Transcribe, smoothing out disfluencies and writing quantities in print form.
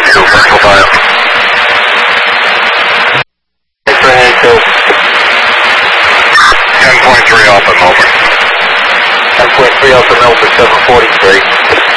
2, vertical dial. X-ray 2. 10.3 off at Melbourne. 10.3 off at Melbourne, 743.